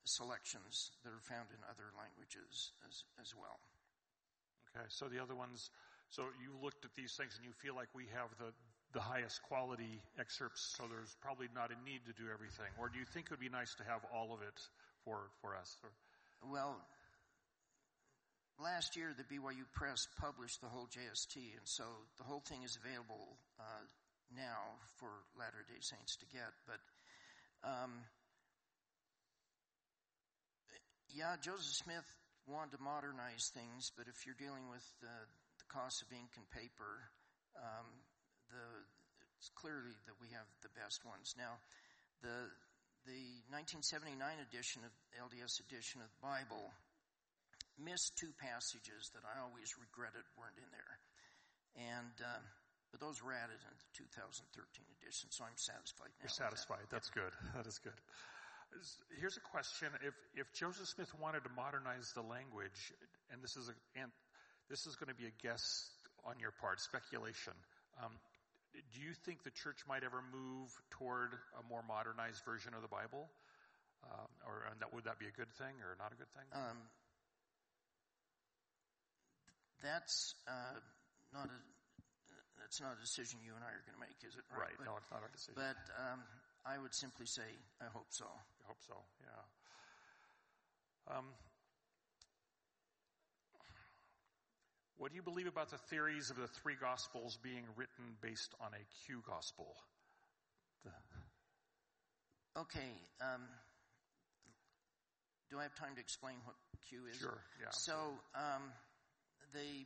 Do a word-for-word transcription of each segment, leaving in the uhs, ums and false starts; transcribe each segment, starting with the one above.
selections that are found in other languages as, as well. Okay, so the other ones, so you looked at these things and you feel like we have the, the highest quality excerpts, so there's probably not a need to do everything. Or do you think it would be nice to have all of it for, for us? Or? Well, last year the B Y U Press published the whole J S T, and so the whole thing is available uh, now for Latter-day Saints to get. But um, yeah, Joseph Smith wanted to modernize things, but if you're dealing with uh, the cost of ink and paper, um, the it's clearly that we have the best ones. Now, the the nineteen seventy-nine edition of L D S edition of the Bible missed two passages that I always regretted weren't in there, and uh, but those were added in the two thousand thirteen edition, so I'm satisfied now. You're satisfied. That. That's good. That is good. Here's a question: If if Joseph Smith wanted to modernize the language, and this is a and this is going to be a guess on your part, speculation. Um, do you think the church might ever move toward a more modernized version of the Bible, um, or and that would that be a good thing or not a good thing? Um, that's uh, not a that's not a decision you and I are going to make, is it? Right. right. But, no, it's not our decision. But um, I would simply say, I hope so. I hope so, yeah. Um, what do you believe about the theories of the three Gospels being written based on a Q Gospel? The... Okay. Um, do I have time to explain what Q is? Sure, yeah. So um, the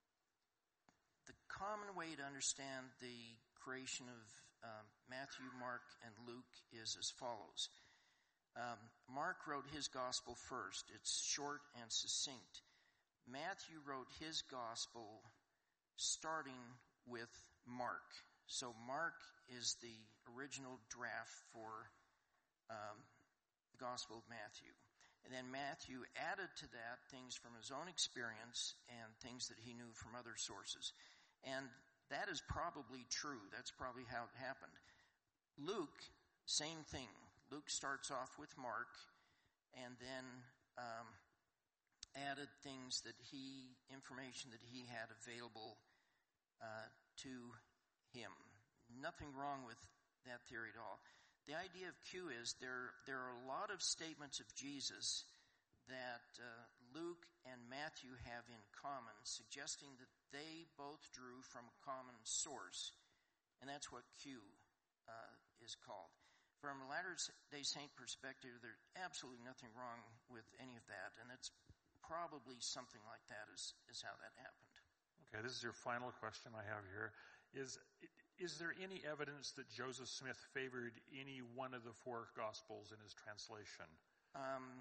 the common way to understand the creation of um, Matthew, Mark, and Luke is as follows. Um, Mark wrote his gospel first. It's short and succinct. Matthew wrote his gospel starting with Mark. So Mark is the original draft for um, the Gospel of Matthew. And then Matthew added to that things from his own experience and things that he knew from other sources. And that is probably true. That's probably how it happened. Luke, same thing. Luke starts off with Mark and then um, added things that he, information that he had available uh, to him. Nothing wrong with that theory at all. The idea of Q is there, there are a lot of statements of Jesus that uh, Luke and Matthew have in common, suggesting that they both drew from a common source. And that's what Q uh, is called. From a Latter-day Saint perspective, there's absolutely nothing wrong with any of that. And it's probably something like that is, is how that happened. Okay, this is your final question I have here. Is is there any evidence that Joseph Smith favored any one of the four Gospels in his translation? Um,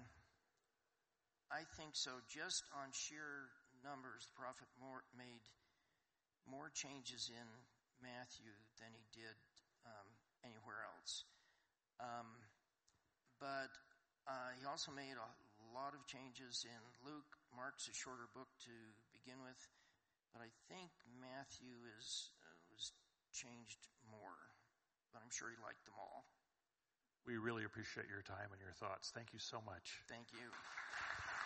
I think so. Just on sheer numbers, the prophet more, made more changes in Matthew than he did um, anywhere else. Um, but uh, he also made a lot of changes in Luke. Mark's a shorter book to begin with. But I think Matthew is uh, was changed more. But I'm sure he liked them all. We really appreciate your time and your thoughts. Thank you so much. Thank you.